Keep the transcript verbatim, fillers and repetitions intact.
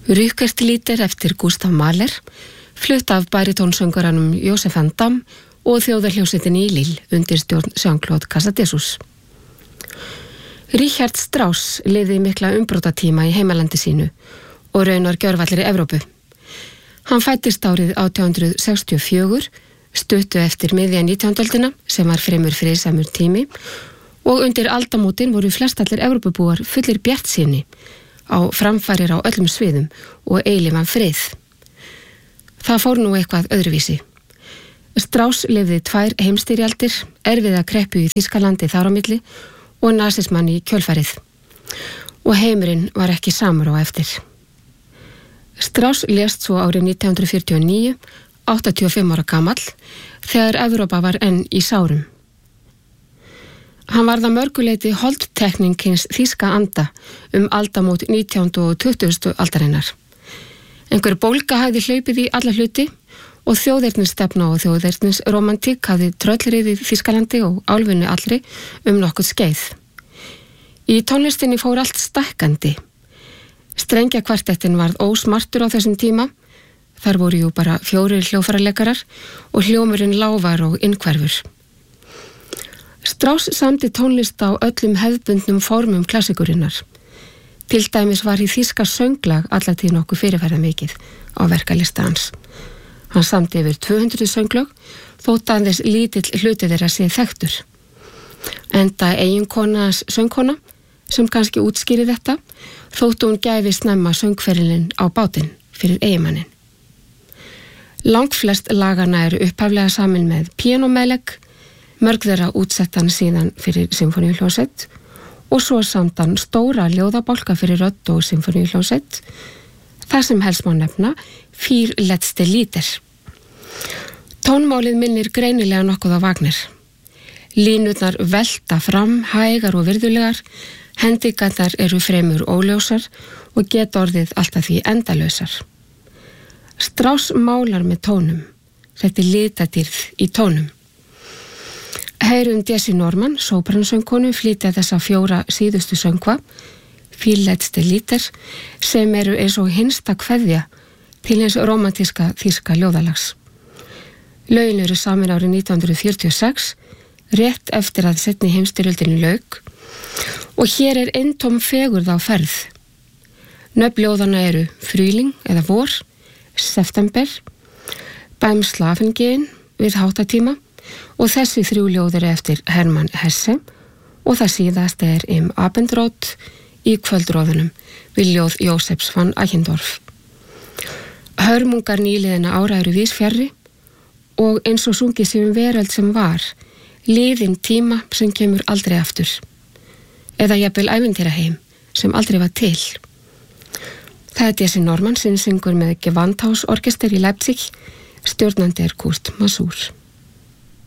Rückert Lieder eftir Gustav Mahler, flutt af baritónsönguranum Josef van Dam og þjóðarhljómsveitinni í Lille undir stjórn Jean-Claude Casadesus. Richard Strauss lifði mikla umbrotatíma í heimalandi sínu og raunar gjörvallir í Evrópu. Hann fæddist árið átján hundrað sextíu og fjögur, stuttu eftir miðja nítjándu öldina sem var fremur friðsamur tími og undir aldamótin voru flestallir Evrópubúar fullir bjartsýni á framfærir á öllum sviðum og eilífan frið. Það fór nú eitthvað öðruvísi. Strauss lifði tvær heimsstyrjaldir, erfiða kreppu í Þýskalandi þar á milli og nasismann í kjölfarið. Og heimurinn var ekki samur á eftir. Strauss lést svo árið nítján hundrað fjörutíu og níu, áttatíu og fimm ára gamall, þegar Evrópa var enn í sárum. Hann varð að mörguleiti holdtekning hins þýska anda um aldamót nítjándu og tuttugustu aldarinnar. Einhver bólga hafði hlaupið í alla hluti og þjóðernisstefna og þjóðernisromantík hafði tröllriðið Þýskalandi og álfunni allri um nokkuð skeið. Í tónlistinni fór allt stækkandi. Strengjakvartettin varð ósmartur á þessum tíma. Þar voru jú bara fjórir hljóðfæraleikarar og hljómurinn lávar og innhverfur. Strauss samdi tónlist á öllum hefðbundnum formum klassikurinnar. Til dæmis var í þýska sönglag allatíð nokkuð fyrirferða mikið á verkalista hans. Hann samdi yfir tvö hundruð sönglög þótt aðeins lítill hluti þeirra sé þekktur. Enda eiginkona hans söngkona, sem kannski útskýri þetta, þóttu hún gæfi snemma söngferilinn á bátinn fyrir eiginmanninn. Langflest lagana eru upphaflega samin með píanómeðlegg, mörg þeirra útsettan síðan fyrir symfóníuhljómsveit og svo samdan stóra ljóðabálka fyrir rödd og symfóníuhljómsveit, það sem helst má nefna Vier letzte Lieder. Tónmálið minnir greinilega nokkuð á Wagner. Línurnar velta fram, hægar og virðulegar, hendingarnar eru fremur óljósar og geta orðið alltaf því endalausar. Strauss málar með tónum, þetta er litadýrð í tónum. Heyrum Jessie Norman, sópransöngkonu, flytja þessa fjóra síðustu söngva, Vier letzte Lieder, sem eru eins og hinsta kveðja til hins romantíska þýska ljóðalags. Lögin eru samin árið nítján hundrað fjörutíu og sex, rétt eftir að seinni heimsstyrjöldinni lauk, og hér er eintóm fegurð á ferð. Nöfn ljóðanna eru Frühling eða vor, september, Beim Schlafen gehen við háttatíma og þessi þrjú ljóð eru eftir Hermann Hesse og það síðast er Im Abendrot í kvöldróðunum við ljóð Jósefs van Eichendorff. Hörmungar nýliðina ára eru vísfjarri og eins og sungið sem veröld sem var, liðin tíma sem kemur aldrei aftur. Eða jafnvel ævintýraheim sem aldrei var til. Það er Jessie Norman sem syngur með Gewandhausorkester í Leipzig, stjórnandi er Kurt Masur.